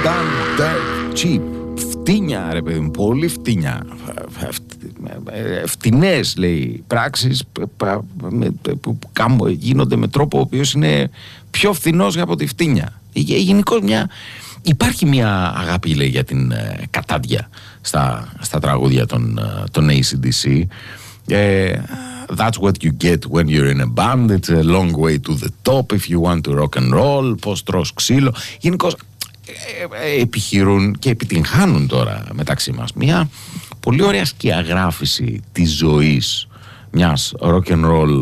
done dirt cheap. Φτύνια, ρε παιδί μου, πολύ φτύνια. Φτηνές, λέει, πράξεις που γίνονται με τρόπο ο οποίος είναι πιο φθηνός από τη φτύνια. Γενικώς υπάρχει μια αγάπη, λέει, για την κατάδια στα τραγούδια των AC/DC. That's what you get when you're in a band. It's a long way to the top if you want to rock and roll. Πώς τρως ξύλο. Γενικώς επιχειρούν και επιτυγχάνουν τώρα μεταξύ μας μια πολύ ωραία σκιαγράφηση της ζωής μιας rock and roll